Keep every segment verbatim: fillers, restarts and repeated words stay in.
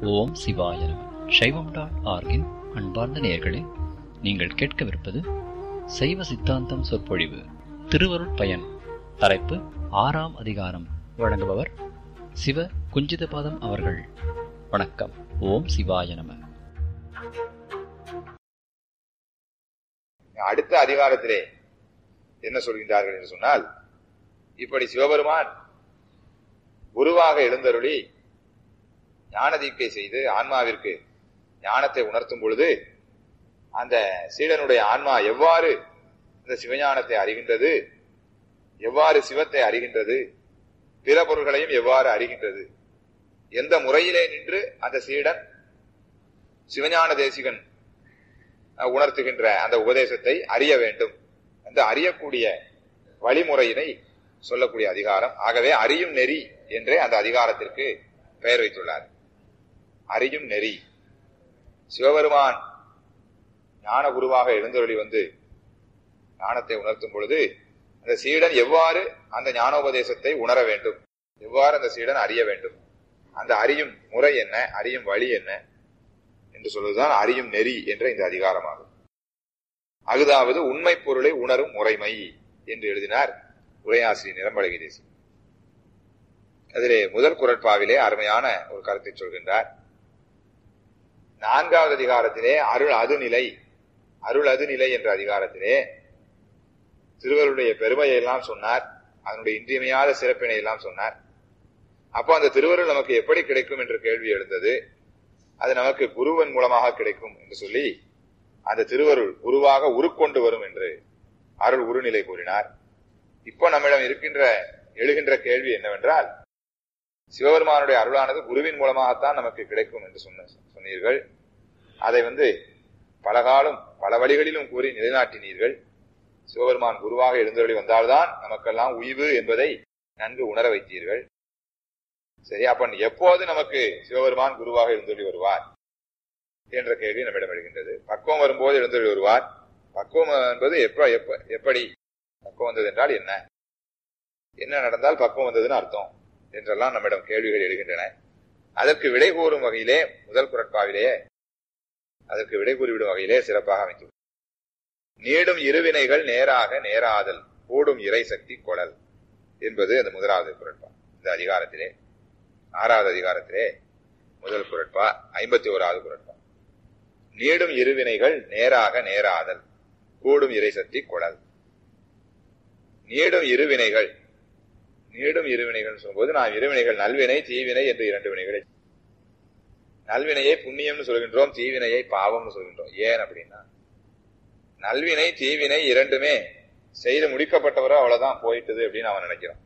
ஓம் சிவாய நம. சைவம் டாட் ஆர்கின் அன்பார்ந்த நேயர்களே, நீங்கள் கேட்கவிருப்பது சைவ சித்தாந்தம் சொற்பொழிவு திருவருட் பயன். தலைப்பு ஆறாம் அதிகாரம். வழங்குபவர் சிவ குஞ்சிதபாதம் அவர்கள். வணக்கம். ஓம் சிவாய நம. அடுத்த அதிகாரத்திலே என்ன சொல்கின்றார்கள் என்று சொன்னால், இப்படி சிவபெருமான் குருவாக எழுந்தருளி ஞான தீட்சை செய்து ஆன்மாவிற்கு ஞானத்தை உணர்த்தும் பொழுது அந்த சீடனுடைய ஆன்மா எவ்வாறு இந்த சிவஞானத்தை அறிகின்றது, எவ்வாறு சிவத்தை அறிகின்றது, பிற பொருள்களையும் எவ்வாறு அறிகின்றது, எந்த முறையிலே நின்று அந்த சீடன் சிவஞான தேசிகன் உணர்த்துகின்ற அந்த உபதேசத்தை அறிய வேண்டும், அந்த அறியக்கூடிய வழிமுறையினை சொல்லக்கூடிய அதிகாரம். ஆகவே அறியும் நெறி என்றே அந்த அதிகாரத்திற்கு பெயர் வைத்துள்ளார். அறியும் நெறி. சிவபெருமான் ஞான குருவாக எழுந்தருளி வந்து ஞானத்தை உணர்த்தும் பொழுது அந்த சீடன் எவ்வாறு அந்த ஞானோபதேசத்தை உணர வேண்டும், எவ்வாறு அந்த சீடன் அறிய வேண்டும், அந்த அறியும் முறை என்ன, அறியும் வழி என்ன என்று சொல்வதுதான் அறியும் நெறி என்ற இந்த அதிகாரமாகும். அகுதாவது உண்மை பொருளை உணரும் முறைமை என்று எழுதினார் உரையாசிரியர் நிரம்பழகி தேசி. அதிலே முதல் குறட்பாவிலே அருமையான ஒரு கருத்தை சொல்கின்றார். நான்காவது அதிகாரத்திலே அருள் அதுநிலை, அருள் அதுநிலை என்ற அதிகாரத்திலே திருவருடைய பெருமையை எல்லாம் சொன்னார், அதனுடைய இன்றியமையாத சிறப்பினை எல்லாம் சொன்னார். அப்போ அந்த திருவருள் நமக்கு எப்படி கிடைக்கும் என்ற கேள்வி எழுந்தது. அது நமக்கு குருவன் மூலமாக கிடைக்கும் என்று சொல்லி அந்த திருவருள் குருவாக உருக்கொண்டு வரும் என்று அருள் உருநிலை கூறினார். இப்போ நம்மிடம் இருக்கின்ற எழுகின்ற கேள்வி என்னவென்றால், சிவபெருமானுடைய அருளானது குருவின் மூலமாகத்தான் நமக்கு கிடைக்கும் என்று சொன்ன சொன்னீர்கள். அதை வந்து பல காலம் பல வழிகளிலும் கூறி நிலைநாட்டினீர்கள். சிவபெருமான் குருவாக எழுந்தருளி வந்தால்தான் நமக்கெல்லாம் உய்வு என்பதை நன்கு உணர வைத்தீர்கள். சரி, அப்ப எப்போது நமக்கு சிவபெருமான் குருவாக எழுந்தருளி வருவார் என்ற கேள்வி நம்மிடம் எழுகின்றது. பக்குவம் வரும்போது எழுந்தருளி வருவார். பக்குவம் என்பது எப்ப எப்ப எப்படி பக்குவம் வந்தது என்றால் என்ன, என்ன நடந்தால் பக்குவம் வந்ததுன்னு அர்த்தம் என்றெல்லாம் நம்மிடம் கேள்விகள் எழுகின்றன. அதற்கு விடை கூறும் வகையிலே முதல் குறட்பாவிலேயே அதற்கு விடை கூறிவிடும் வகையிலே சிறப்பாக அமைத்து, நீடும் இருவினைகள் நேராக நேராதல் கூடும் இறை சக்தி கொளல் என்பது அந்த முதலாவது குறட்பா. இந்த அதிகாரத்திலே ஆறாவது அதிகாரத்திலே முதல் குறட்பா, ஐம்பத்தி ஓராவது குறட்பா. நீடும் இருவினைகள் நேராக நேராதல் கூடும் இறை சக்தி கொளல். நீடும் இருவினைகள், நீடும் இருவினைகள் சொல்லும்போது நாம் இருவினைகள் நல்வினை தீவினை என்று இரண்டு வினைகளை, நல்வினையை புண்ணியம்னு சொல்கின்றோம், தீவினையை பாவம்னு சொல்கின்றோம். ஏன் அப்படின்னா, நல்வினை தீவினை இரண்டுமே செய்து முடிக்கப்பட்டவரோ அவ்வளவுதான் போயிட்டது அப்படின்னு அவன் நினைக்கிறான்.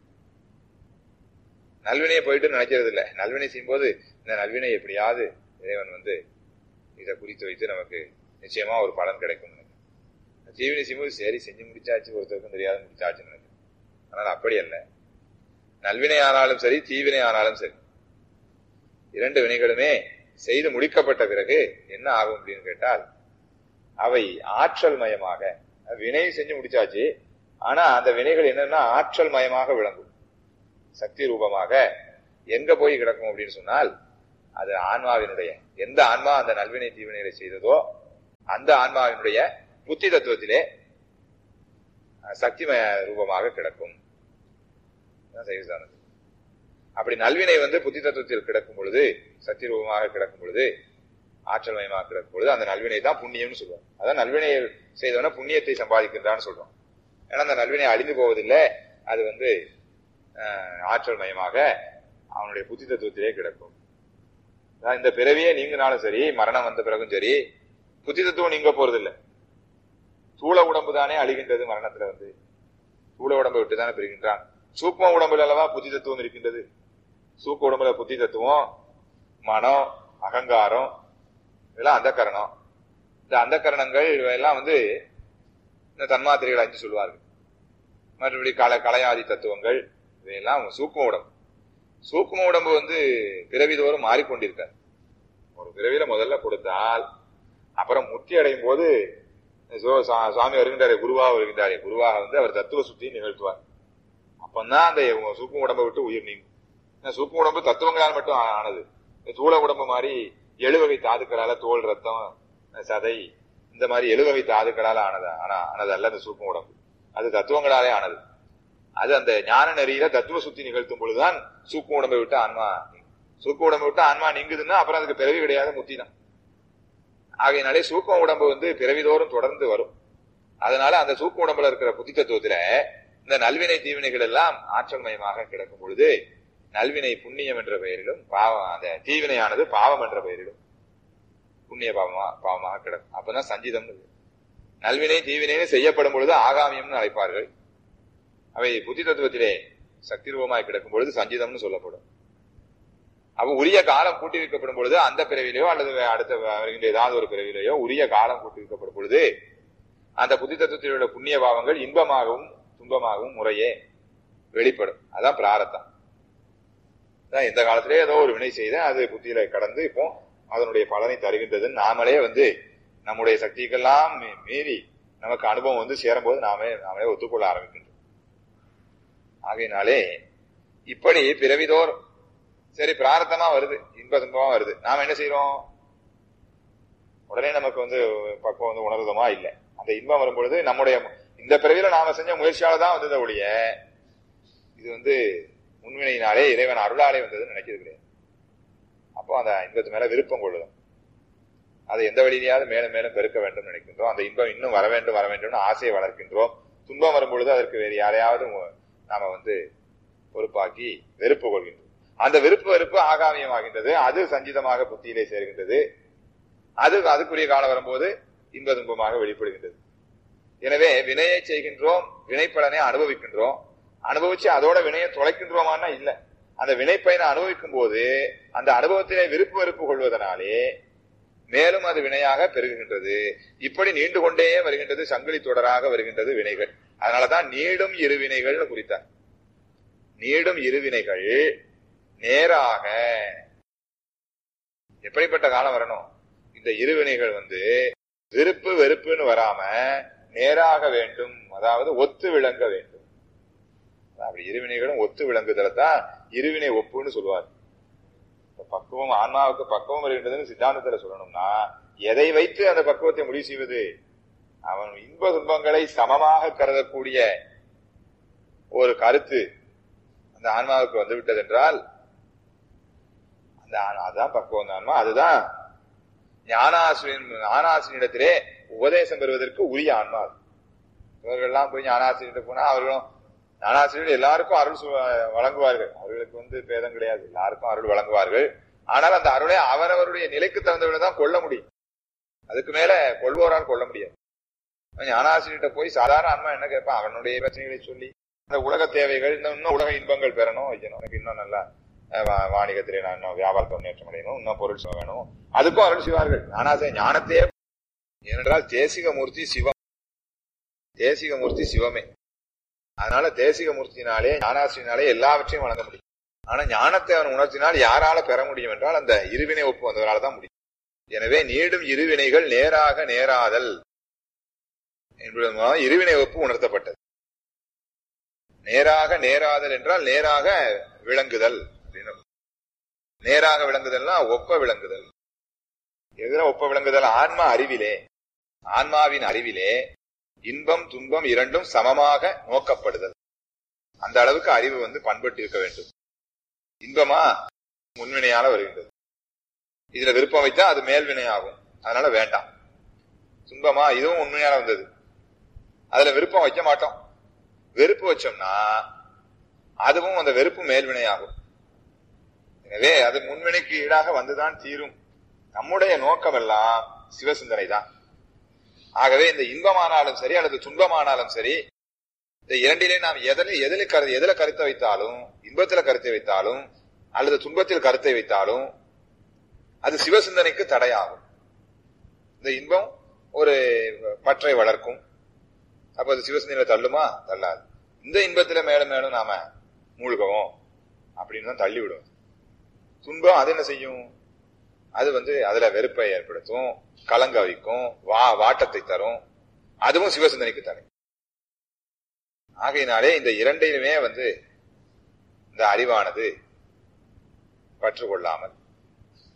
நல்வினையை போயிட்டு நினைக்கிறது இல்லை. நல்வினை செய்யும்போது இந்த நல்வினை எப்படியாவது இறைவன் வந்து இதை குறித்து வைத்து நமக்கு நிச்சயமா ஒரு பலன் கிடைக்கும். தீவினை செய்யும்போது சரி செஞ்சு முடிச்சாச்சு, ஒருத்தருக்கும் தெரியாத முடிச்சாச்சுன்னு நினைக்கிறேன். ஆனால் அப்படி அல்ல. நல்வினை ஆனாலும் சரி தீவினை ஆனாலும் சரி, இரண்டு வினைகளுமே செய்து முடிக்கப்பட்ட பிறகு என்ன ஆகும் அப்படின்னு கேட்டால், அவை ஆற்றல் மயமாக, வினை செஞ்சு முடிச்சாச்சு, ஆனா அந்த வினைகள் என்னன்னா ஆற்றல் மயமாக விளங்கும், சக்தி ரூபமாக எங்க போய் கிடக்கும் அப்படின்னு சொன்னால், அது ஆன்மாவினுடைய, எந்த ஆன்மா அந்த நல்வினை தீவினைகளை செய்ததோ அந்த ஆன்மாவினுடைய புத்தி தத்துவத்திலே சக்திமய ரூபமாக கிடக்கும். அப்படி நல்வினை வந்து புத்தி தத்துவத்தில் கிடக்கும் பொழுது, சக்தி ரூபமாக கிடக்கும் பொழுது, ஆற்றல் மயமாக கிடக்கும் பொழுது அந்த நல்வினை தான் புண்ணியம்னு சொல்லுவோம். அதான் நல்வினை செய்தவன புண்ணியத்தை சம்பாதிக்கின்றான்னு சொல்றோம். ஏன்னா அந்த நல்வினை அழிந்து போவதில்லை, அது வந்து ஆற்றல் மயமாக அவனுடைய புத்தி தத்துவத்திலே கிடக்கும். இந்த பிறவியே நீங்கினாலும் சரி, மரணம் வந்த பிறகும் சரி, புத்தி தத்துவம் நீங்க போறதில்லை. சூழ உடம்பு தானே அழிகின்றது. மரணத்துல வந்து சூழ உடம்பை விட்டு தானே பிரிகின்றான். சூக்ம உடம்புல அல்லவா புத்தி தத்துவம் இருக்கின்றது. சூக்க உடம்புல புத்தி தத்துவம், மனம், அகங்காரம், இதெல்லாம் அந்த கரணம். இந்த அந்த கரணங்கள் எல்லாம் வந்து இந்த தன்மாத்திரைகள் அஞ்சு சொல்வார்கள். மற்றபடி கல கலையாதி தத்துவங்கள் இவையெல்லாம் சூக்ம உடம்பு. சூக்ம உடம்பு வந்து பிறவிதோறும் மாறிக்கொண்டிருக்கார். ஒரு பிறவியில முதல்ல கொடுத்தால் அப்புறம் முக்தி அடையும் போது சுவாமி வருகின்றாரே, குருவாக வருகின்றாரே, குருவாக வந்து அவர் தத்துவ சுத்தியை நிகழ்த்துவார். அப்பந்தான் அந்த சூக்ம உடம்பை விட்டு உயிர் நீங்கும். சூக்ம உடம்பு தத்துவங்களால் மட்டும் ஆனது. தூள உடம்பு மாதிரி எழுவகை தாதுக்களால தோல், ரத்தம், சதை இந்த மாதிரி எழுவகை தாதுக்களால ஆனது ஆனா ஆனது அல்ல அந்த சூக்ம உடம்பு. அது தத்துவங்களாலே ஆனது. அது அந்த ஞான நெறியில தத்துவ சுத்தி நிகழ்த்தும் பொழுதுதான் சூக்ம உடம்பை விட்டு ஆன்மா சூக்ம உடம்பை விட்டு ஆன்மா நீங்குதுன்னா அப்புறம் அதுக்கு பிறவி கிடையாது, முத்தி தான். ஆகையினாலே சூக்ம உடம்பு வந்து பிறவிதோறும் தொடர்ந்து வரும். அதனால அந்த சூக்ம உடம்புல இருக்கிற புத்தி தத்துவத்துல இந்த நல்வினை தீவினைகள் எல்லாம் ஆற்றல் மயமாக கிடக்கும் பொழுது நல்வினை புண்ணியம் என்ற பெயரிலும் பாவம் அந்த தீவினையானது பாவம் என்ற பெயரிலும் புண்ணிய பாவமா பாவமாக கிடக்கும். அப்பதான் சஞ்சிதம். நல்வினை தீவினை செய்யப்படும் பொழுது ஆகாமியம்னு அழைப்பார்கள். அவை புத்தி தத்துவத்திலே சக்தி ரூபமாய் கிடக்கும் பொழுது சஞ்சிதம்னு சொல்லப்படும். அப்ப உரிய காலம் கூட்டி வைக்கப்படும் பொழுது அந்த பிறவிலையோ அல்லது அடுத்த வருகின்ற ஏதாவது ஒரு பிறவிலையோ உரிய காலம் கூட்டி வைக்கப்படும் பொழுது அந்த புத்தி தத்துவத்தில் உள்ள புண்ணிய பாவங்கள் இன்பமாகவும் துன்பமாகவும் முறையே வெளிப்படும். அதான் பிராரத்தம். எந்த காலத்திலே ஏதோ ஒரு வினை செய்த அது புத்தியில கடந்து இப்போ அதனுடைய பலனை தருகின்றதுன்னு நாமளே வந்து நம்முடைய சக்திக்கெல்லாம் மீறி நமக்கு அனுபவம் வந்து சேரும் போது நாமே நாமளே ஒத்துக்கொள்ள ஆரம்பிக்கின்றோம். ஆகையினாலே இப்படி பிறவிதோறும் சரி பிராரத்தமா வருது, இன்ப துன்பமா வருது. நாம என்ன செய்யறோம்? உடனே நமக்கு வந்து பக்குவம் வந்து உணர்வதமா இல்லை. அந்த இன்பம் வரும் பொழுது நம்முடைய இந்த பிறவில நாம செஞ்ச முயற்சியால தான் வந்தது ஒழிய இது வந்து முன்வினையினாலே இறைவன் அருளாலே வந்ததுன்னு நினைக்கிறது கிடையாது. அப்போ அந்த இன்பத்து மேல விருப்பம் கொள்ளுதல், அதை எந்த வழியிலையாவது மேலும் மேலும் பெருக்க வேண்டும் நினைக்கின்றோம். அந்த இன்பம் இன்னும் வர வேண்டும் வர வேண்டும்னு ஆசையை வளர்க்கின்றோம். துன்பம் வரும் பொழுது அதற்கு வேறு யாரையாவது நாம வந்து பொறுப்பாக்கி வெறுப்பு கொள்கின்றோம். அந்த விருப்பு வெறுப்பு ஆகாமியமாகின்றது. அது சஞ்சிதமாக புத்தியிலே சேர்கின்றது. அது அதுக்குரிய காலம் வரும்போது இன்ப துன்பமாக வெளிப்படுகின்றது. எனவே வினையை செய்கின்றோம், வினைப்பலனை அனுபவிக்கின்றோம். அனுபவிச்சு அதோட வினையை தொலைக்கின்றோமான்னா இல்ல. அந்த வினைப்பயனை அனுபவிக்கும் போது அந்த அனுபவத்திலே விருப்பு வெறுப்பு கொள்வதனாலே மேலும் அது வினையாக பெருகுகின்றது. இப்படி நீண்டு கொண்டே வருகின்றது, சங்கிலி தொடராக வருகின்றது வினைகள். அதனாலதான் நீடும் இருவினைகள் குறித்தார். நீடும் இருவினைகள் நேராக எப்படிப்பட்ட காலம் வரணும்? இந்த இருவினைகள் வந்து விருப்பு வெறுப்புன்னு வராம நேராக வேண்டும், அதாவது ஒத்து விளங்க வேண்டும். அப்படி இருவினைகளும் ஒத்து விளங்குதல்தான் இருவினை ஒப்புன்னு சொல்லுவார். பக்குவம் ஆன்மாவுக்கு பக்குவம் வருகின்றதுன்னு சித்தாந்தத்துல சொல்லணும்னா எதை வைத்து அந்த பக்குவத்தை முடிவு செய்வது? அவன் இன்ப துன்பங்களை சமமாக கருதக்கூடிய ஒரு கருத்து அந்த ஆன்மாவுக்கு வந்து விட்டது என்றால் அந்த அதுதான் பக்குவம் ஆன்மா. அதுதான் ஞானாசிரியன் ஞானாசிரியனிடத்திலே உபதேசம் பெறுவதற்கு உரிய ஆன்மா. இவர்கள்லாம் போய் ஞானாசிரியர் போனா அவர்களும் ஞானாசிரியர்கள் எல்லாருக்கும் அருள் வழங்குவார்கள். அவர்களுக்கு வந்து பேதம் கிடையாது, எல்லாருக்கும் அருள் வழங்குவார்கள். ஆனால் அந்த அருளை அவரவருடைய நிலைக்கு தகுந்தவர்கள்தான் கொள்ள முடியும். அதுக்கு மேல கொள்வோரால் கொள்ள முடியாது. ஞானாசிரியர்கிட்ட போய் சாதாரண ஆன்மா என்ன கேட்பான்? அவனுடைய பிரச்சனைகளை சொல்லி அந்த உலக தேவைகள் இன்னும் உலக இன்பங்கள் பெறணும் வைக்கணும், எனக்கு இன்னும் நல்லா வாணிகத்திலே நான் இன்னும் வியாபாரத்தை முன்னேற்றம் அடையணும், இன்னும் பொருள் வேணும், அதுக்கும் அருள் செய்வார்கள். ஞானாசிரிய ஞானத்தையே ஏனென்றால் தேசிகமூர்த்தி சிவம், தேசிகமூர்த்தி சிவமே. அதனால தேசிகமூர்த்தினாலே ஞானாசிரியனாலே எல்லாவற்றையும் வழங்க முடியும். ஆனா ஞானத்தை அவன் உணர்த்தினால் யாரால பெற முடியும் என்றால் அந்த இருவினை ஒப்பு வந்தவரால் தான் முடியும். எனவே நீடும் இருவினைகள் நேராக நேராதல் என்பது மூலம் இருவினை ஒப்பு உணர்த்தப்பட்டது. நேராக நேராதல் என்றால் நேராக விளங்குதல். நேராக விளங்குதல்னா ஒப்ப விளங்குதல். எதிர ஒப்ப விளங்குதல் ஆன்மா அறிவிலே, ஆன்மாவின் அறிவிலே இன்பம் துன்பம் இரண்டும் சமமாக நோக்கப்படுதல். அந்த அளவுக்கு அறிவு வந்து பண்பட்டு இருக்க வேண்டும். இன்பமா முன்வினையால வருகின்றது, இதுல விருப்பம் வைத்தா அது மேல்வினையாகும், அதனால வேண்டாம். துன்பமா இதுவும் உண்மையால வந்தது, அதுல விருப்பம் வைக்க மாட்டோம். வெறுப்பு வச்சோம்னா அதுவும் அந்த வெறுப்பு மேல்வினையாகும். எனவே அது முன்வினைக்கு ஈடாக வந்துதான் தீரும். நம்முடைய நோக்கம் எல்லாம் சிவசிந்தனை தான். ஆகவே இந்த இன்பமானாலும் சரி அல்லது துன்பமானாலும் சரி, இந்த இரண்டிலே நாம் எதில் எதில் கரு எதுல கருத்தை வைத்தாலும், இன்பத்துல கருத்தை வைத்தாலும் அல்லது துன்பத்தில் கருத்தை வைத்தாலும் அது சிவசிந்தனைக்கு தடையாகும். இந்த இன்பம் ஒரு பற்றை வளர்க்கும், அப்ப அது சிவசிந்தனையில தள்ளுமா? தள்ளாது. இந்த இன்பத்துல மேலும் மேலும் நாம மூழ்கவும் அப்படின்னு தான் தள்ளிவிடும். துன்பம் அது என்ன செய்யும்? அது வந்து அதுல வெறுப்பை ஏற்படுத்தும், கலங்க வைக்கும், வா வாட்டத்தை தரும், அதுவும் சிவசிந்தனைக்கு தடை. ஆகையினாலே இந்த இரண்டையுமே வந்து இந்த அறிவானது பற்றுக்கொள்ளாமல்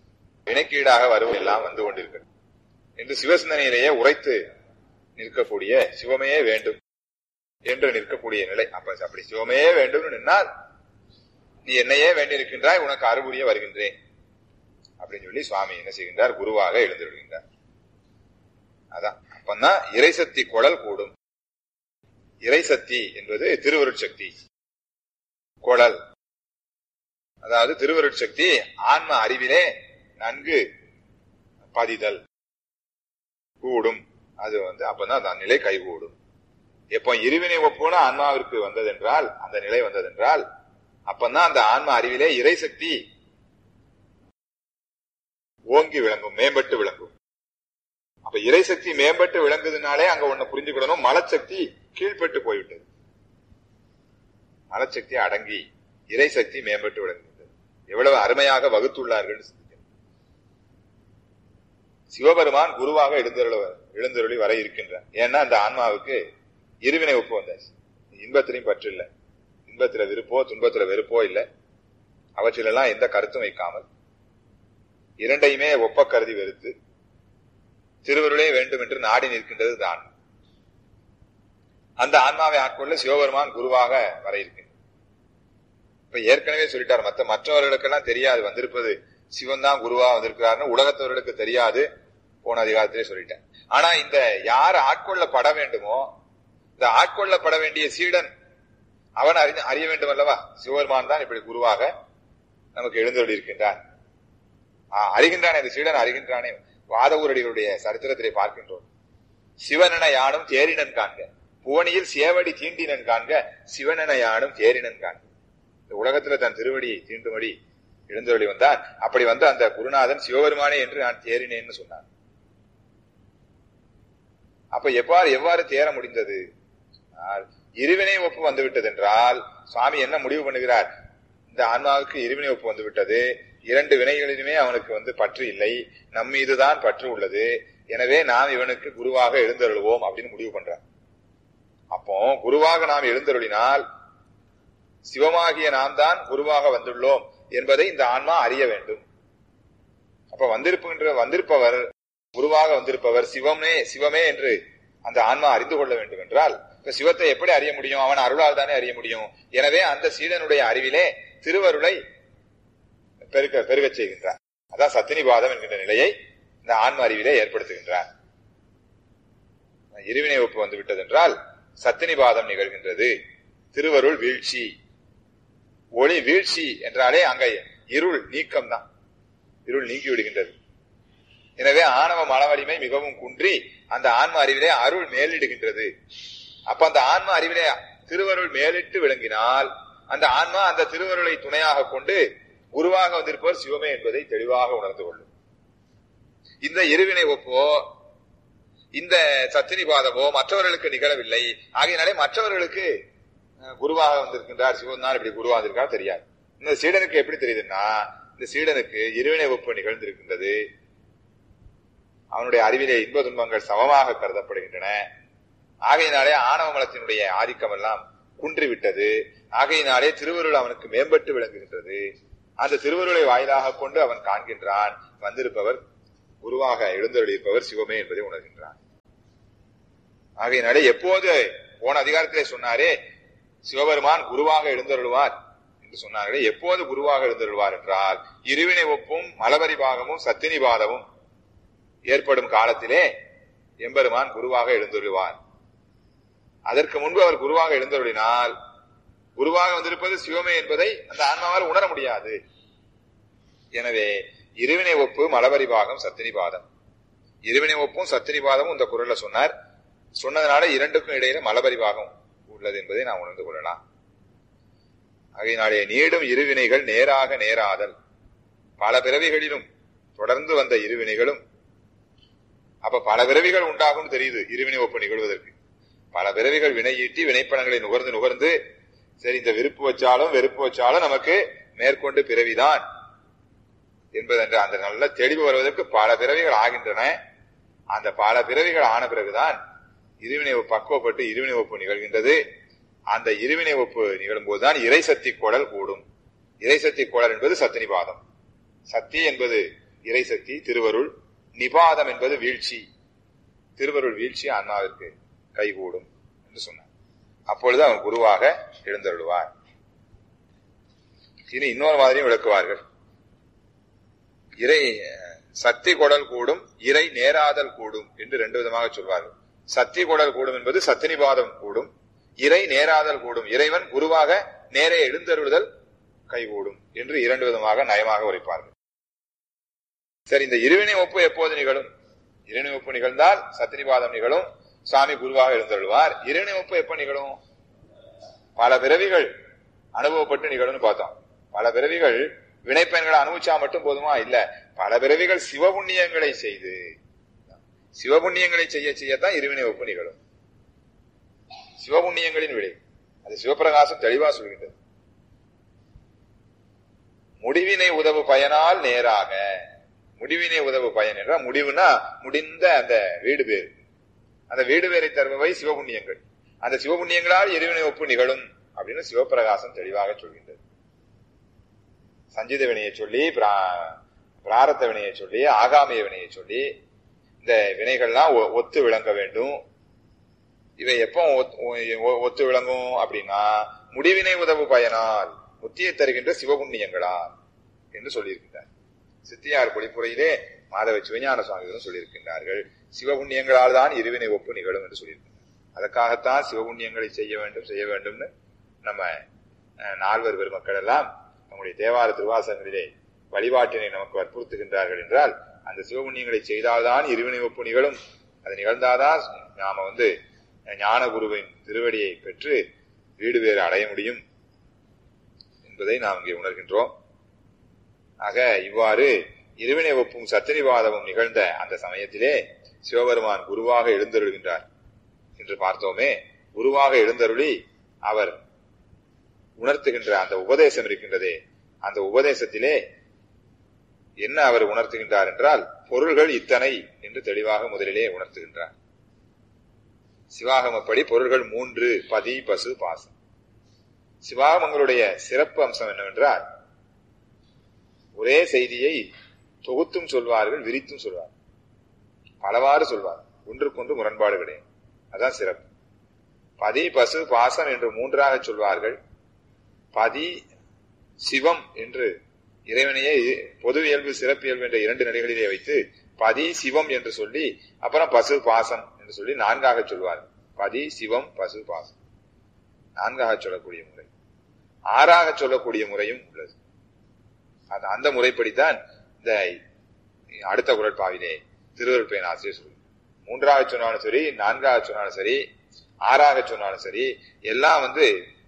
வினைக்கீடாக வருவதெல்லாம் வந்து கொண்டிருக்கிறது என்று சிவசிந்தனையிலேயே உரைத்து நிற்கக்கூடிய சிவமே வேண்டும் என்று நிற்கக்கூடிய நிலை. அப்ப அப்படி சிவமே வேண்டும் நின்னால் நீ என்னையே வேண்டியிருக்கின்றாய், உனக்கு அருள்புரிய வருகின்றேன் அப்படின்னு சொல்லி சுவாமி என்ன செய்கின்றார், குருவாக எழுந்திருக்கின்றார். அதான் அப்பந்தான் இறைசக்தி குழல் கூடும். இறைசக்தி என்பது திருவருட்சக்தி குழல், அதாவது திருவருட்சக்தி ஆன்ம அறிவிலே நன்கு பதிதல் கூடும். அது வந்து அப்பதான் அந்த நிலை கைகூடும். எப்போ இருவினை ஒப்புன ஆன்மாவிற்கு வந்ததென்றால், அந்த நிலை வந்ததென்றால், அப்பதான் அந்த ஆன்ம அறிவிலே இறைசக்தி ஓங்கி விளங்கும், மேம்பட்டு விளங்கும். அப்ப இறைசக்தி மேம்பட்டு விளங்குதுனாலே அங்க ஒண்ணு புரிஞ்சுக்கிடணும், மலச்சக்தி கீழ்பட்டு போய்விட்டது. மலச்சக்தி அடங்கி இறைசக்தி மேம்பட்டு விளங்குகிறது. எவ்வளவு அருமையாக வகுத்துள்ளார்கள். சிவபெருமான் குருவாக எழுந்தருள எழுந்தருளி வர இருக்கின்றார். ஏன்னா அந்த ஆன்மாவுக்கு இருவினை ஒப்பு வந்தாச்சு. இன்பத்திலையும் பற்று இல்லை, இன்பத்துல விருப்போ துன்பத்துல வெறுப்போ இல்லை, அவற்றிலெல்லாம் எந்த கருத்தும் வைக்காமல் இரண்டையுமே ஒப்ப கருதி வெறுத்து திருவருளே வேண்டும் என்று நாடி நிற்கின்றது தான். அந்த ஆன்மாவை ஆட்கொள்ள சிவபெருமான் குருவாக வர இருக்கின்றார். இப்ப ஏற்கனவே சொல்லிட்டார், மற்ற மற்றவர்களுக்கெல்லாம் தெரியாது வந்திருப்பது சிவன் தான் குருவா வந்திருக்கிறார்னு உலகத்தவர்களுக்கு தெரியாது, போன அதிகாரத்திலே சொல்லிட்டேன். ஆனா இந்த யார் ஆட்கொள்ளப்பட வேண்டுமோ, இந்த ஆட்கொள்ளப்பட வேண்டிய சீடன் அவன் அறி அறிய வேண்டும் அல்லவா, சிவபெருமான் தான் இப்படி குருவாக நமக்கு எழுந்தருளி இருக்கின்றான். அறிகின்றானே இந்த சீடன் அறிகின்றானே. வாதவூரடிகளுடைய சரித்திரத்திலே பார்க்கின்றோம். சிவனென யானும் தேரினன் காண்க, புவனியில் சேவடி தீண்டினன் காண்க, சிவனென யானும் தேரினன் காண்க. இந்த உலகத்துல தன் திருவடி தீண்டுமடி எழுந்தருளி வந்தான். அப்படி வந்த அந்த குருநாதன் சிவபெருமானே என்று நான் தேறினேன்னு சொன்னான். அப்ப எவ்வாறு எவ்வாறு தேர முடிந்தது? இருவினை ஒப்பு வந்துவிட்டது என்றால் சுவாமி என்ன முடிவு பண்ணுகிறார், இந்த ஆன்மாவுக்கு இருவினை ஒப்பு வந்துவிட்டது, இரண்டு வினைகளிலுமே அவனுக்கு வந்து பற்று இல்லை, நம் மீதுதான் பற்று உள்ளது, எனவே நாம் இவனுக்கு குருவாக எழுந்தருளுவோம் அப்படின்னு முடிவு பண்றார். அப்போ குருவாக நாம் எழுந்தருளினால் சிவமாகிய நாம் தான் குருவாக வந்துள்ளோம் என்பதை இந்த ஆன்மா அறிய வேண்டும். அப்ப வந்திருப்புகின்ற வந்திருப்பவர் குருவாக வந்திருப்பவர் சிவமே சிவமே என்று அந்த ஆன்மா அறிந்து கொள்ள வேண்டும் என்றால், இப்ப சிவத்தை எப்படி அறிய முடியும்? அவன் அருளால் தானே அறிய முடியும். எனவே அந்த சீடனுடைய அறிவிலே திருவருளை பெருக்க பெருகச் செய்கின்றார். அதான் சத்தினிபாதம் என்கின்ற நிலையை இந்த ஆன்ம அறிவிலே ஏற்படுத்துகின்றார். இருவினை ஒப்பு வந்து விட்டது என்றால் சத்தினிபாதம் நிகழ்கின்றது. திருவருள் வீழ்ச்சி, ஒளி வீழ்ச்சி என்றாலே அங்க இருள் நீக்கம் தான், இருள் நீக்கி விடுகின்றது. எனவே ஆணவ மனவலிமை மிகவும் குன்றி அந்த ஆன்ம அறிவிலே அருள் மேலிடுகின்றது. அப்ப அந்த ஆன்ம அறிவிலே திருவருள் மேலிட்டு விளங்கினால் அந்த ஆன்மா அந்த திருவருளை துணையாக கொண்டு குருவாக வந்திருப்பவர் சிவமே என்பதை தெளிவாக உணர்ந்து கொள்ளும். இந்த இருவினை ஒப்போ இந்த சத்தினிபாதமோ மற்றவர்களுக்கு நிகழவில்லை. ஆகையினாலே மற்றவர்களுக்கு குருவாக வந்திருக்கின்றார் சிவன் தான் இப்படி குருவாக வந்திருக்கார் தெரியாது. இந்த சீடனுக்கு எப்படி தெரியுதுன்னா, இந்த சீடனுக்கு இருவினை ஒப்பு நிகழ்ந்திருக்கின்றது. அவனுடைய அறிவிலே இன்ப துன்பங்கள் சமமாக கருதப்படுகின்றன. ஆகையினாலே ஆணவ மலத்தினுடைய ஆதிக்கம் எல்லாம் குன்றிவிட்டது. ஆகையினாலே திருவருள் அவனுக்கு மேம்பட்டு விளங்குகின்றது. அந்த திருவருளை வாயிலாக கொண்டு அவன் காண்கின்றான், வந்திருப்பவர் குருவாக எழுந்தருளியிருப்பவர் சிவமே என்பதை உணர்கின்றான். ஆகையினாலே எப்போது போன அதிகாரத்திலே சொன்னாரே சிவபெருமான் குருவாக எழுந்தருள்வார் என்று சொன்னார்களே, எப்போது குருவாக எழுந்தருள்வார் என்றால் இருவினை ஒப்பும் மலபரி பாகமும் சத்தினிபாதமும் ஏற்படும் காலத்திலே எம்பெருமான் குருவாக எழுந்தருள்வார். அதற்கு முன்பு அவர் குருவாக எழுந்தருளினால் குருவாக வந்திருப்பது சிவமே என்பதை அந்த ஆன்மாவால் உணர முடியாது. எனவே இருவினை ஒப்பு மலபரி பாகம் சத்தினிபாதம், இருவினை ஒப்பும் சத்தினிபாதமும் இந்த குரல்ல சொன்னார். சொன்னதுனால இரண்டுக்கும் இடையில மலபரி பாகம் உள்ளது என்பதை நாம் உணர்ந்து கொள்ளலாம். ஆகையினாலே நீடும் இருவினைகள் நேராக நேராதல், பல பிறவிகளிலும் தொடர்ந்து வந்த இருவினைகளும், அப்ப பல பிறவிகள் உண்டாகும் தெரியுது இருவினை ஒப்பு நிகழ்வதற்கு. பல பிறவிகள் வினை ஈட்டி வினைப்பணங்களை நுகர்ந்து நுகர்ந்து சரி இந்த விருப்பு வச்சாலும் வெறுப்பு வச்சாலும் நமக்கு மேற்கொண்டு பிறவிதான் என்பதென்ற அந்த நல்ல தெளிவு வருவதற்கு பல பிறவிகள் ஆகின்றன. அந்த பல பிறவிகள் ஆன பிறகுதான் இருவினை பக்குவப்பட்டு இருவினை ஒப்பு நிகழ்கின்றது. அந்த இருவினை ஒப்பு நிகழும் போதுதான் இறைசக்தி குழல் கூடும். இறைசக்தி குழல் என்பது சத்தினிபாதம். சக்தி என்பது இறைசக்தி திருவருள், நிபாதம் என்பது வீழ்ச்சி, திருவருள் வீழ்ச்சி ஆன்மாவிற்கு கைகூடும் என்று சொன்னார். அப்பொழுது அவன் குருவாக எழுந்தருள்வார். இனி இன்னொரு மாதிரியும் விளக்குவார்கள். இறை சக்தி கொடல் கூடும், இறை நேராதல் கூடும் என்று ரெண்டு விதமாக சொல்வார்கள். சக்தி கொடல் கூடும் என்பது சத்தினிபாதம் கூடும், இறை நேராதல் கூடும், இறைவன் குருவாக நேரே எழுந்தருளுதல் கைகூடும் என்று இரண்டு விதமாக நயமாக உரைப்பார்கள். சரி, இந்த இருவினை ஒப்பு எப்போது நிகழும்? இருவினை ஒப்பு நிகழ்ந்தால் சத்தினிபாதம் நிகழும், சுவாமி குருவாக எழுந்தருள்வார். இருவினை ஒப்பு எப்ப நிகழும்? பல பிறவிகள் அனுபவப்பட்டு நிகழும்னு பார்த்தோம். பல பிறவிகள் வினைப்பயன்களை அனுபவிச்சா மட்டும் போதுமா? இல்ல, பல பிறவிகள் சிவபுண்ணியங்களை செய்து, சிவபுண்ணியங்களை செய்ய செய்யத்தான் இருவினை ஒப்பு நிகழும். சிவபுண்ணியங்களின் விடை அது சிவபிரகாசம் தெளிவா சொல்கின்றது. முடிவினை உதவு பயனால் நேராக, முடிவினை உதவு பயன் என்றால் முடிவுனா முடிந்த அந்த வீடு பேர், அந்த வீடு பேரை தருபவை சிவபுண்ணியங்கள். அந்த சிவபுண்ணியங்களால் இருவினை ஒப்பு நிகழும் அப்படின்னு சிவபிரகாசம் தெளிவாக சொல்கின்றது. சஞ்சித வினையை சொல்லி, பிராரத்த வினையை சொல்லி, ஆகாமிய வினையை சொல்லி, இந்த வினைகள்லாம் ஒத்து விளங்க வேண்டும். இவை எப்போ ஒத்து விளங்கும் அப்படின்னா முடிவினை உதவு பயனால், முத்தியை தருகின்ற சிவபுண்ணியங்களால் என்று சொல்லியிருக்கின்றார். சித்தியார் பொழிப்புரையிலே மாதவ சிவஞான சுவாமிகளும் சொல்லியிருக்கின்றார்கள். சிவபுண்ணியங்களால் தான் இருவினை ஒப்பு நிகழும் என்று சொல்லியிருக்கின்றார். அதற்காகத்தான் சிவபுண்ணியங்களை செய்ய வேண்டும் செய்ய வேண்டும்னு நம்ம நால்வர் பெருமக்கள் எல்லாம் நம்முடைய தேவார திருவாசகங்களிலே வழிபாட்டினை நமக்கு வற்புறுத்துகின்றார்கள் என்றால், அந்த சிவபுண்ணியங்களை செய்தால்தான் இருவினை ஒப்பு நிகழும். அது நிகழ்ந்தாதான் நாம வந்து ஞான குருவின் திருவடியை பெற்று வீடு வேறு அடைய முடியும் என்பதை நாம் இங்கே உணர்கின்றோம். ஆக இவ்வாறு இருவினை ஒப்பும் சத்தினிவாதமும் நிகழ்ந்த அந்த சமயத்திலே சிவபெருமான் குருவாக எழுந்தருள்கின்றார் என்று பார்த்தோமே. குருவாக எழுந்தருளி அவர் உணர்த்துகின்ற அந்த உபதேசம் இருக்கின்றதே, அந்த உபதேசத்திலே என்ன அவர் உணர்த்துகின்றார் என்றால், பொருள்கள் இத்தனை என்று தெளிவாக முதலிலே உணர்த்துகின்றார். சிவாகமப்படி பொருள்கள் மூன்று: பதி, பசு, பாசம். சிவாகமங்களுடைய சிறப்பு அம்சம் என்னவென்றால், ஒரே செய்தியை தொகுத்தும் சொல்வார்கள், விரித்தும் சொல்வார்கள், பலவாறு சொல்வார்கள், ஒன்றுக்கொன்று முரண்பாடு கிடையாது. அதான் சிறப்பு. பதி, பசு, பாசம் என்று மூன்றாக சொல்வார்கள். பதி, சிவம் என்று இறைவனையே பொது இயல்பு சிறப்பு இயல்பு என்ற இரண்டு நிலைகளிலே வைத்து பதி சிவம் என்று சொல்லி, அப்புறம் பசு பாசம் என்று சொல்லி நான்காக சொல்வார்கள். பதி சிவம் பசு பாசம் நான்காக சொல்லக்கூடிய முறை. ஆறாக சொல்லக்கூடிய முறையும் உள்ளது. அந்த முறைப்படித்தான் இந்த அடுத்த குறட்பாவிலே திருவருள் பயன் ஆசிரியர் சொல்லு. மூன்றாக சொன்னாலும் சரி, நான்காக சொன்னாலும் சரி, ஆறாக சொன்னாலும் சரி, எல்லாம் வந்து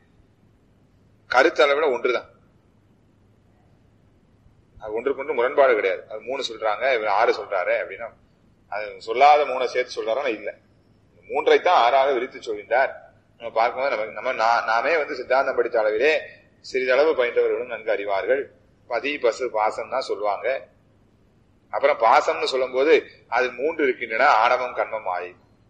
கருத்தளவுல ஒன்றுதான். அது ஒன்றுக்கு ஒன்று முரண்பாடு கிடையாது. அது மூணு சொல்றாங்க, ஆறு சொல்றாரு அப்படின்னா அது சொல்லாத மூணை சேர்த்து சொல்றாரா? இல்ல, மூன்றைத்தான் ஆறாக விரித்து சொல்கின்றார். நம்ம பார்க்கும்போது நம்ம நம்ம நாமே வந்து சித்தாந்தம் படித்த அளவிலே சிறிதளவு பயின்றவர்களும் நன்கு அறிவார்கள். பதி பசு பாசம் தான் சொல்லுவாங்க. அப்புறம் பாசம்னு சொல்லும் போது அது மூன்று இருக்கின்றன: ஆணவம், கண்மம், மாயை.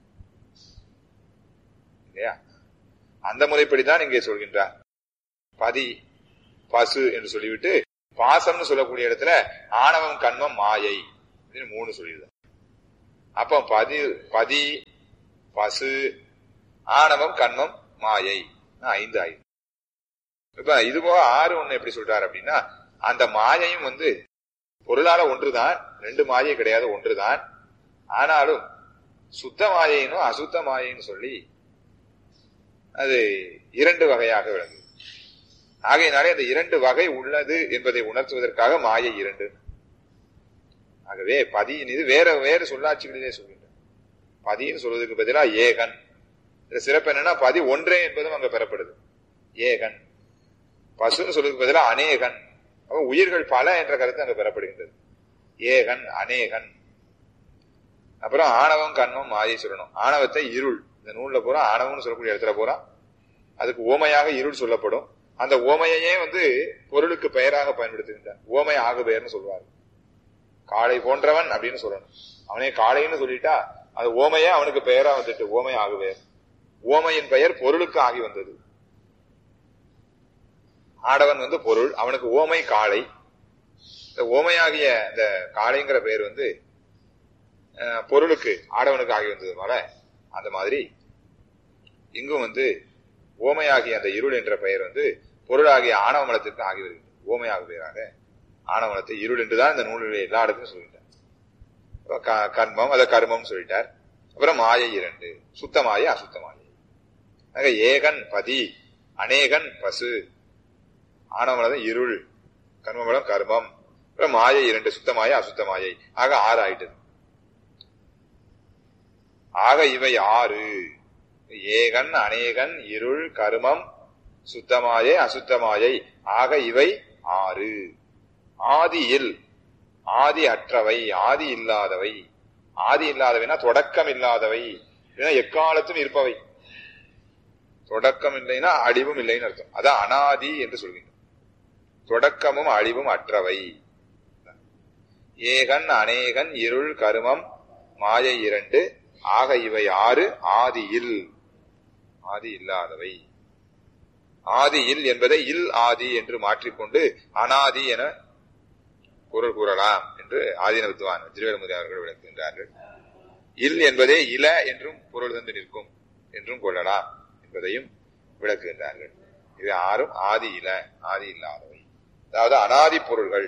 இல்லையா? அந்த முறைப்படிதான் இங்கே சொல்கின்றார். பதி பசு என்று சொல்லிவிட்டு பாசம்னு சொல்லக்கூடிய இடத்துல ஆணவம், கண்மம், மாயை மூணு சொல்லிடுது. அப்ப பதி பதி பசு ஆணவம், கண்மம், மாயை ஐந்து ஆயுது. இப்ப இது போக ஆறு ஒண்ணு எப்படி சொல்றாரு அப்படின்னா, அந்த மாயையும் வந்து பொருளால ஒன்றுதான், ரெண்டு மாயை கிடையாது, ஒன்றுதான். ஆனாலும் சுத்த மாயைனும் அசுத்த மாயைன்னு சொல்லி அது இரண்டு வகையாக விளங்குது. ஆகையினாலே அந்த இரண்டு வகை உள்ளது என்பதை உணர்த்துவதற்காக மாயை இரண்டு. ஆகவே பதியின் இது வேற வேறு சொல்லாட்சிகளிலே சொல்கின்ற பதின்னு சொல்வதற்கு பதிலாக ஏகன். சிறப்பு என்னன்னா, பதி ஒன்றே என்பதும் அங்க பெறப்படுது. ஏகன். பசுன்னு சொல்றதுக்கு பதிலாக அநேகன். அப்ப உயிர்கள் பல என்ற கருத்து அங்க பெறப்படுகின்றது. ஏகன், அநேகன். அப்புறம் ஆணவம், கண்மம், மாயை சொல்லணும். ஆணவத்தை இருள். இந்த நூல்ல போறா ஆணவம்னு சொல்லக்கூடிய இடத்துல போறா அதுக்கு ஓமையாக இருள் சொல்லப்படும். அந்த ஓமையே வந்து பொருளுக்கு பெயராக பயன்படுத்துகின்றார். ஓமை ஆகு பெயர்னு சொல்லுவாங்க. காளை போன்றவன் அப்படின்னு சொல்லணும். அவனே காளைன்னு சொல்லிட்டா அது ஓமையே அவனுக்கு பெயரா வந்துட்டு ஓமை ஆகு பெயர். ஓமையின் பெயர் பொருளுக்கு ஆகி வந்தது. ஆடவன் வந்து பொருள், அவனுக்கு ஓமை காளை. இந்த ஓமையாகிய இந்த காளைங்கிற பெயர் வந்து பொருளுக்கு ஆடவனுக்கு ஆகி வந்ததுனால அந்த மாதிரி இங்கும் வந்து ஓமையாகிய அந்த இருள் என்ற பெயர் வந்து பொருளாகிய ஆணவ மலத்திற்கு ஆகி வருகிறது. ஓமையாக பெயராக ஆணவ மலத்தை இருள் என்றுதான் இந்த நூலில் எல்லா இடத்துலையும் சொல்லிட்டார். கர்மம் அதை கர்மம் சொல்லிட்டார். அப்புறம் மாயை இரண்டு, சுத்த மாயை அசுத்த மாயை. ஆக ஏகன் பதி, அநேகன் பசு, ஆணவ மலம் இருள், கர்மமலம் கர்மம், அப்புறம் மாயை இரண்டு, சுத்த மாயை அசுத்த மாயை. ஆக ஆறு ஆயிட்டது. ஆக இவை ஆறு. ஏகன் அநேகன் இருள் கர்மம் சுத்தமாயை அசுத்தமாயை. ஆக இவை ஆறு. ஆதியில், ஆதி அற்றவை, ஆதி இல்லாதவை. ஆதி இல்லாதவைனா தொடக்கம் இல்லாதவை, எக்காலத்தும் இருப்பவை. தொடக்கம் இல்லைன்னா அழிவும் இல்லைன்னு அர்த்தம். அதான் அனாதி என்று சொல்கின்றோம். தொடக்கமும் அழிவும் அற்றவை. ஏகன் அநேகன் இருள் கருமம் மாயை இரண்டு. ஆக இவை ஆறு. ஆதியில், ஆதி இல்லாதவை. ஆதியில் என்பதை இல் ஆதி என்று மாற்றிக்கொண்டு அனாதி என பொருள் கூறலாம் என்று ஆதீன வித்வான் திருவேலமுதி அவர்கள் விளக்குகின்றார்கள். இல் என்பதே இல என்றும் பொருள் தந்து நிற்கும் என்றும் கொள்ளலாம் என்பதையும் விளக்குகின்றார்கள். இது ஆறும் ஆதி இல, ஆதி இல்லாதவை, அதாவது அனாதி பொருள்கள்.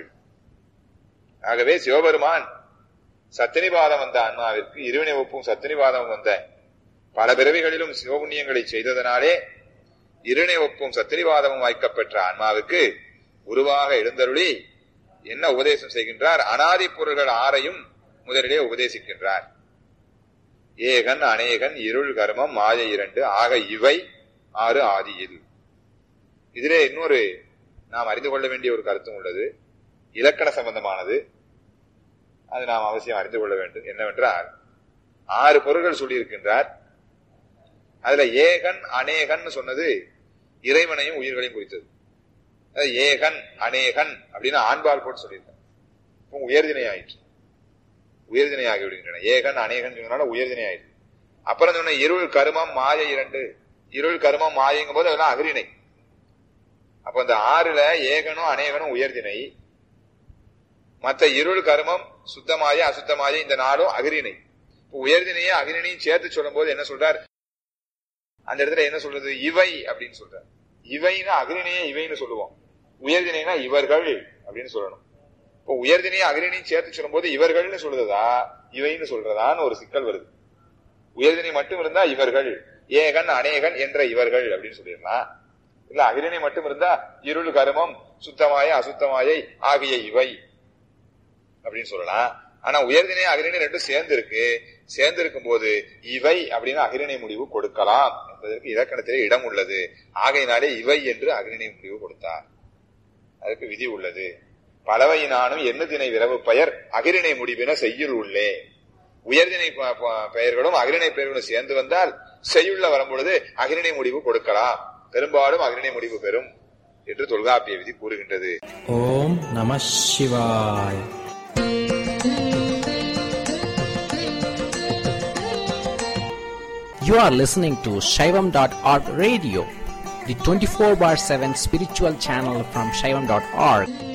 ஆகவே சிவபெருமான் சத்தினிபாதம் வந்த ஆன்மாவிற்கு இருவினை ஒப்பும் சத்தினிபாதம் வந்த பல பிறவிகளிலும் சிவபுண்ணியங்களை செய்ததனாலே இருவினை ஒப்பும் சத்தினிபாதமும் வாய்க்கப்பெற்ற ஆன்மாவுக்கு உருவாக எழுந்தருளி என்ன உபதேசம் செய்கின்றார்? அனாதி பொருள்கள் ஆறையும் முதலிலே உபதேசிக்கின்றார். ஏகன் அநேகன் இருள் கர்மம் மாயை இரண்டு. ஆக இவை ஆறு ஆதியில். இதிலே இன்னொரு நாம் அறிந்து கொள்ள வேண்டிய ஒரு கருத்தும் உள்ளது. இலக்கண சம்பந்தமானது. அது நாம் அவசியம் அறிந்து கொள்ள வேண்டும். என்னவென்றால் ஆறு பொருள்கள் சொல்லியிருக்கின்றார். அதுல ஏகன் அநேகன் சொன்னது இறைவனையும் உயிர்களையும் குறித்தது. ஏகன் அநேகன் அப்படின்னு ஆண்பால் போட்டு சொல்லியிருக்காங்க. இப்போ உயர்தினை ஆயிற்று, உயர்தினை ஆகி விடுகின்றன. ஏகன் அநேகன் சொன்னால உயர்தினை ஆயிற்று. அப்புறம் சொன்ன இருள் கருமம் மாயை இரண்டு. இருள் கருமம் மாயங்கும் போது அதெல்லாம் அகிரிணை. அப்ப இந்த ஆறுல ஏகனும் அநேகனும் உயர்தினை, மற்ற இருள் கருமம் சுத்தமாய அசுத்தமாய இந்த நாளும் அகிரிணை. இப்போ உயர்தினையே அகிரிணையும் சேர்த்து சொல்லும் போது என்ன சொல்றார்? அந்த இடத்துல என்ன சொல்றது? இவை அப்படின்னு சொல்றார். இவைன்னா அகிரிணையே இவைன்னு சொல்லுவோம், உயர்தினைனா இவர்கள் அப்படின்னு சொல்லணும். இப்போ உயர்தினையே அகிரிணையும் சேர்த்து சொல்லும் போது இவர்கள்னு சொல்றதா இவைன்னு சொல்றதான்னு ஒரு சிக்கல் வருது. உயர்தினை மட்டும் இருந்தா இவர்கள், ஏகன் அநேகன் என்ற இவர்கள் அப்படின்னு சொல்லிடலாம். இல்ல அகிரிணை மட்டும் இருந்தா இருள் கருமம் சுத்தமாய அசுத்தமாயை ஆகிய இவை அப்படின்னு சொல்லலாம். ஆனா உயர்தினை அகிரிணை ரெண்டும் சேர்ந்து இருக்கு. சேர்ந்து இருக்கும் போது இவை அப்படின்னு அகிரிணை முடிவு கொடுக்கலாம் என்பதற்கு இலக்கணத்திலே இடம் உள்ளது. ஆகையினாலே இவை என்று அகிரிணை முடிவு கொடுத்தார். அதுக்கு விதி உள்ளது. பலவையினானும் எண்ணுதினை விரவு பெயர் அகிரிணை முடிவின செய்யுள் உள்ளே. உயர்தினை பெயர்களும் அகிரிணை பெயர்களும் சேர்ந்து வந்தால் செய்யுள்ள வரும்பொழுது அகிரிணை முடிவு கொடுக்கலாம். பெரும்பாலும் அகிரிணை முடிவு பெறும் என்று தொல்காப்பிய விதி கூறுகின்றது. ஓம் நம சிவாய். You are listening to Shaivam dot org radio, the twenty-four bar seven spiritual channel from Shaivam dot org.